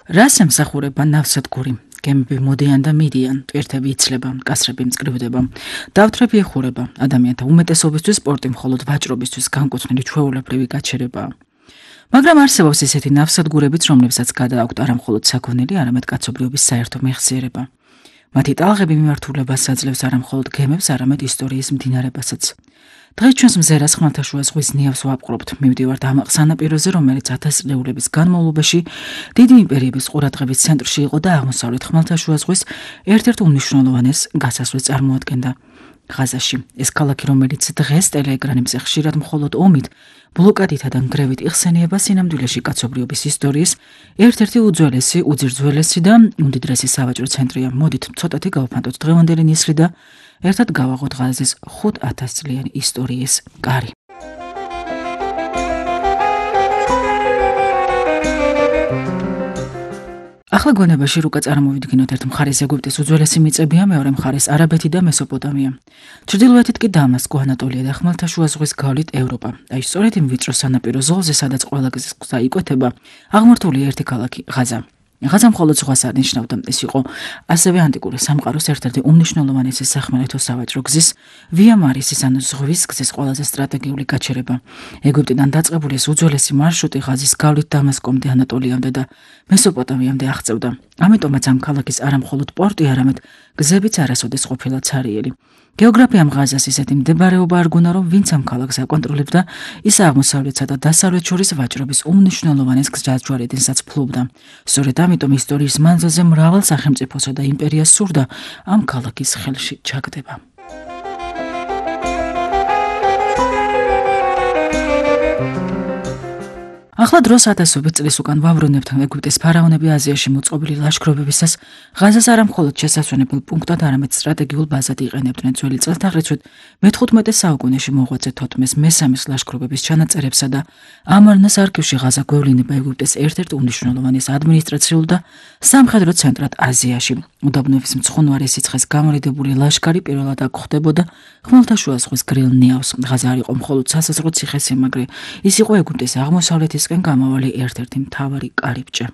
რას ემსახურება ნავსადგური? გემები მოდიან და მიდიან, ტვირთები იცლება, კასრები მწკრივდება, დავთრები ეხურება, ადამიანთა უმეტესობისთვის სპორტი მხოლოდ ვაჭრობისთვის განკუთვნილი ჩვეულებრივი გაჩერებაა. მაგრამ არსებობს ისეთი ნავსადგურებიც, რომლებსაც გადააქვთ არა მხოლოდ საქონელი, არამედ კაცობრიობის საერთო მეხსიერება. მათი ტალღები მიმართულებას აძლევს არა მხოლოდ გემებს, არამედ ისტორიის მდინარებასაც. დღეს ჩვენს მზერას ხმელთაშუა ზღვის ნიავს ვაპყრობთ, მივდივართ ამ სანაპიროზე, რომელიც ათასწლეულების განმავლობაში დიდი იმპერიების ყურადღების ცენტრში იყო და აღმოსავლეთ ხმელთაშუა ზღვის ერთ-ერთ უმნიშვნელოვანეს გასასვლელს წარმოადგენდა. ღაზაში ეს ქალაქი, რომელიც დღეს ტელეეკრანებზე ხშირად მხოლოდ ომით, ბლოკადითა და ნგრევით იხსენიება სინამდვილეში კაცობრიობის ისტორიის ერთ-ერთი უძველესი, უძირძველესი და უმდიდრესი სავაჭრო ცენტრია. მოდით ცოტათი გავფანტოთ დღევანდელი ნისლი და ერთად გავაღოთ ღაზის 5000 წლიანი ისტორიის კარი. ახლა გონებაში რუკა წარმოვიდგინოთ, ერთ მხარეს ეგვიპტის უძველესი მიწებია, მეორე მხარეს არაბეთი და მესოპოტამია. ჩრდილოეთით კი დამასკო, ანატოლია და ხმელთაშუა ზღვის გავლით ევროპა. აი სწორედ იმ ვიწრო სანაპირო ზოლზე, სადაც ყველა გზა იკვეთება, აღმართულია ერთი ქალაქი ღაზა. ღაზა მხოლოდ ზღვას არ ნიშნავდა, ეს იყო ასევე ანტიკური სამყაროს ერთ-ერთი უმნიშვნელოვანესი სახმელეთო სავაჭრო გზის, ვია მარისის ან ზღვის გზის ყველაზე სტრატეგიული გაჩერება. ეგვიპტიდან დაწყებული ეს უძველესი მარშრუტი ღაზის გავლით დამასკომდე, ანატოლიამდე და მესოპოტამიამდე აღწევდა. ამიტომაც ამ ქალაქის არა მხოლოდ პორტი, არამედ გზებიც არასოდეს ყოფილა ცარიელი. გეოგრაფიამ ღაზას ისეთი მდებარეობა არგუნა, რომ ვინც ამ ქალაქს აკონტროლებდა, ის აღმოსავლეთსა და დასავლეთ შორის ვაჭრობის უმნიშვნელოვანეს გზაჯვარედინსაც ფლობდა. სწორედ ამიტომ ისტორიის მანძილზე მრავალ სახელმწიფოსა და იმპერიას სურდა ამ ქალაქის ხელში ჩაგდება. ახლა დროს ათასობით წლის უკან ვავრუნებთ ეგვიპტის ფარაონები აზიაში მოწყობილი ლაშქრობებისას ღაზას არა მხოლოდ შესასვენებელ პუნქტად, არამედ სტრატეგიულ ბაზად იყენებდნენ. ძველი წელთაღრიცხვით მე-15 საუკუნეში მოღვაწე თოთმეს მესამის ლაშქრობების ჩანაწერებსა და ამარნას არქივში ღაზა გვევლინება ეგვიპტეს ერთ-ერთ უმნიშვნელოვანეს ადმინისტრაციულ და სამხედრო ცენტრად აზიაში. უდაბნოების მცხუნვარი სიცხეს გამორიდებული ლაშქარი პირველად აქ ხდებოდა ხმელთაშუა ზღვის გრილ ნიავს. ღაზა არ იყო მხოლოდ სასაზღვრო ციხესიმაგრე, ის იყო ეგვიპტის აღმოსავლეთისკენ გამავალი ერთ-ერთი მთავარი კარიბჭე.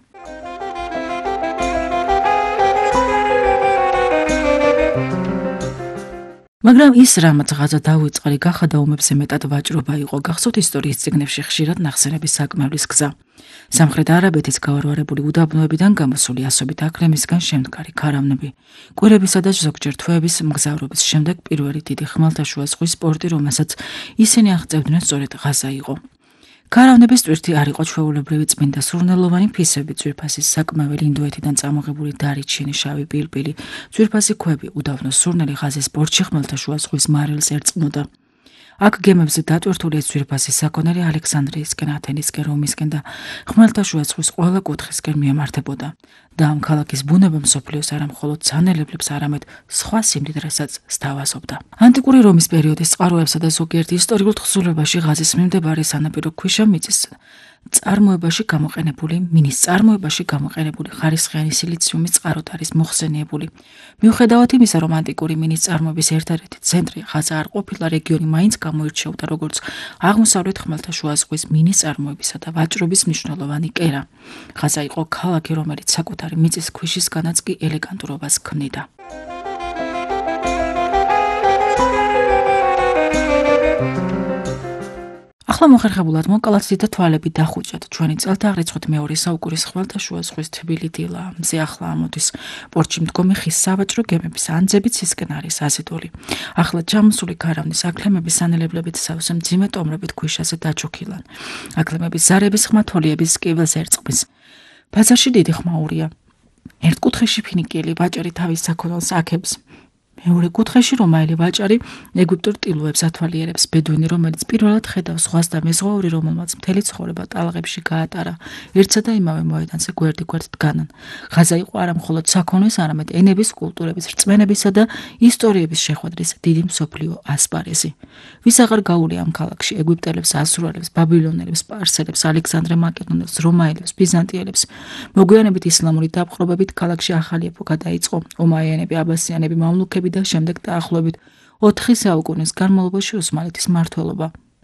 მაგრამ ის რამაც ღაზა დავიწყარი გახადა ომებზე მეტად ვაჭრობა იყო, გახსოვთ ისტორიის წიგნებში ხშირად ნახსენები საკმევლის გზა. სამხრეთ არაბეთის გავარვარებული უდაბნოებიდან გამოსული ასობით აქლემისგან შემდგარი ქარავნები, კვირებისა და ზოგჯერ თვეების მგზავრობის შემდეგ პირველი დიდი ხმელთაშუა ზღვის პორტი, რომელსაც ისინი აღწევდნენ, სწორედ ღაზა იყო. ქარავნების ტვირთი არ იყო ჩვეულებრივი წმინდა სურნელოვანი ფისები, ძვირფასი საკმეველი, ინდოეთიდან წამოღებული დარიჩინი, შავი პილპილი, ძვირფასი ქვები, უდაბნოს სურნელი ღაზის პორტში ხმელთაშუა ზღვის მარილს ერწყმოდა. აქ გემებზე დატვირთული ეს ძვირფასი საქონელი ალექსანდრიისკენ, ათენისკენ, რომისკენ და ხმელთაშუა ზღვის ყველა კუთხისკენ მიემართებოდა. და ამ ქალაქის ბუნება მსოფლიოს არა მხოლოდ ცანელებლებს, არამედ სხვა სიმდიდრესაც სთავაზობდა. ანტიკური რომის პერიოდის წყაროებსა და ზოგიერთ ისტორიულ თხზულებაში ღაზის მიმდებარე სანაპირო ქვიშამიწის მინის წარმოებაში გამოყენებული ხარისხიანი სილიციუმის წყაროდ არის მოხსენიებული. მიუხედავად იმისა, რომ ანტიკური მინის წარმოების ერთადერთი ცენტრი ღაზა არ ყოფილა, რეგიონი მაინც გამოირჩეოდა როგორც აღმოსავლეთ ხმელთაშუა ზღვის მინის წარმოებისა და ვაჭრობის მნიშვნელოვანი კერა. ღაზა იყო ქალაქი, რომელიც საკუთარი მიწის ქვიშისგანაც კი ელეგანტურობას ქმნიდა. ახლა მოხერხებულად მოკალათ და თვალები დახუჭათ. ჩვენი წელთაღრიცხვით მეორე საუკუნის ხმელთაშუა ზღვის თბილი დილა. მზე ახლა ამოდის პორტში მდგომი ხის სავაჭრო გემების ანძებით სისკენ არის აზიდული. ახლა ჩამოსული ქარავნის აქლემების სანელებლებით სავსე მძიმე ტომრებით ქვიშაზე დაჩოქილან. აქლემების ზარების ხმა თოლიების სკიველს ერწყმის. ბაზარში დიდი ხმაურია. ერთ კუთხეში ფინიკიელი ვაჭარი თავის საქონელს აქებს. მეორე კუთხეში რომაელი ვაჭარი ეგვიპტურ ტილოებს ათვალიერებს. ბედუინი, რომელიც პირველად ხედავს ზღვას და მეზღვაური, რომელმაც მთელი ცხოვრება ტალღებში გაატარა, ერთსა და იმავე მოედანზე გვერდიგვერდ დგანან. ღაზა იყო არა მხოლოდ საქონლის, არამედ ენების, კულტურების, რწმენებისა და ისტორიების შეხვედრის დიდი მსოფლიო ასპარეზი. ვის აღარ გაუვლია ამ ქალაქში ეგვიპტელებს, ასურელებს, ბაბილონელებს, სპარსელებს, ალექსანდრე მაკედონელს, რომაელებს, ბიზანტიელებს. მოგვიანებით ისლამური დაპყრობებით ქალაქში ახალი ეპოქა დაიწყო. ომაიანები, აბასიანები, მამლუქები და შემდეგ დაახლოებით 4 საუკუნის განმავლობაში ოსმალეთის მმართველობა.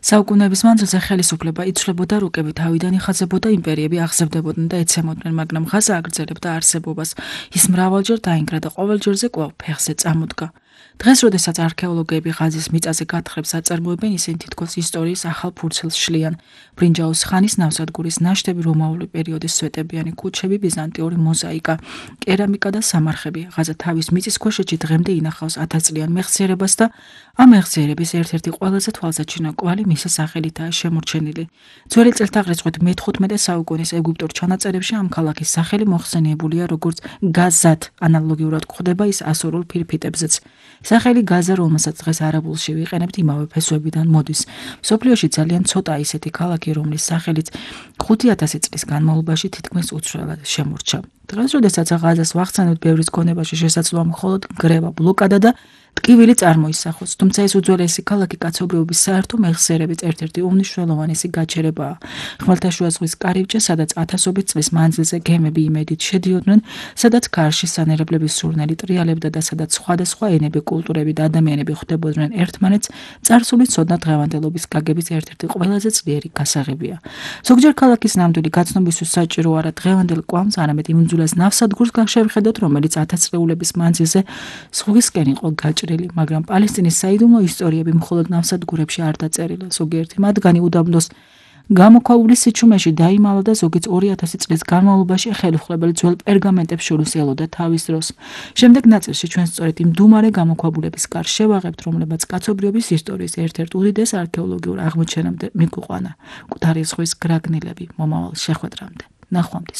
საუკუნეების მანძილზე ხელისუფლება იცვლებოდა რუკებით, თავიდან იხაზებოდა, იმპერიები აღზევდებოდნენ და ეცემოდნენ, მაგრამ ხაზა აგრძელებდა არსებობას. ის მრავალჯერ დაინგრა და ყოველჯერზე კვლავ ფეხზე წამოდგა. დღეს, როდესაც არქეოლოგები ღაზის მიწაზე გათხრებს აწარმოებენ, ისინი თითქოს ისტორიის ახალ ფურცელს შლიან. ბრინჯაოს ხანის ნავსადგურის ნაშთები, რომაული პერიოდის სვეტებიანი ქუჩები, ბიზანტიური მოზაიკა, კერამიკა და სამარხები. ღაზა თავის მიწის ქვეშეთში დღემდე ინახავს 1000 წლიან მეხსიერებას და ამ მეხსიერების ერთ-ერთი ყველაზე თვალსაჩინო კვალი მისი სახელითაა შემორჩენილი. ძველი წელთაღრიცხვით მე-15 საუკუნის ეგვიპტურ ჩანაწერებში ამ ქალაქის სახელი მოხსენიებულია როგორც გაზათ, ანალოგიურად გვხვდება ის ასურულ ფირფიტებზეც. სახელი გაზა, რომელსაც დღეს არაბულში ვიყენებთ, იმავე ფესვებიდან მოდის. მსოფლიოში ძალიან ცოტა ისეთი ქალაქი, რომლის სახელიც 5000 წლის განმავლობაში თითქმის უცვლელად შემორჩა. დღეს, როდესაც ღაზას ვახსენებთ, ბევრის გონებაში შესაძლოა მხოლოდ გრევა, ბლოკადა და ტკივილი წარმოისახოს, თუმცა ეს უძველესი ქალაქი კაცობრიობის საერთო მეხსიერების ერთ-ერთი უმნიშვნელოვანესი გაჩერებაა. ხმელთაშუა ზღვის კარიბჭე, სადაც ათასობით წლის მანძილზე გემები იმედით შედიოდნენ, სადაც ქარში სანერებლების სურნელი ტრიალებდა და სადაც სხვადასხვა ენები, კულტურები და ადამიანები ხვდებოდნენ ერთმანეთს, წარსული ცოდნა დღევანდელობის გაგების ერთ-ერთი ყველაზე ძლიერი გასაღებია. ზოგჯერ ქალაქის ნამდვილი გაცნობისთვის საჭირო არა დღევანდელ კვამს, არამედ იმ უძველეს ნავსადგურს შევხედოთ, რომელიც 1000 წლეულების მანძილზე ზღვისკენ იყო გაჭრილი, მაგრამ პალესტინის საიდუმლო ისტორიები მხოლოდ ნავსადგურებში არ დაწერილა. ზოგიერთი მათგანი უდაბნოს გამოქვაბულის სიჩუმეში დაიმალა და ზოგიც 2000 წლის განმავლობაში ხელუხლებელი ძველ პერგამენტებს შორის ელოდა თავის დროს. შემდეგ ნაწილში ჩვენ სწორედ იმ მდუმარე გამოქვაბულების კარს შევაღებთ, რომლებაც კაცობრიობის ისტორიის ერთ-ერთ უდიდეს არქეოლოგიურ აღმოჩენამდე მიგვიყვანა. მკვდარი ზღვის გრაგნილები მომავალ შეხვედრამდე. ნახვამდის.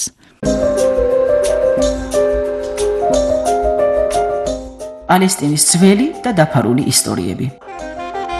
პალესტინის ძველი და დაფარული ისტორიები.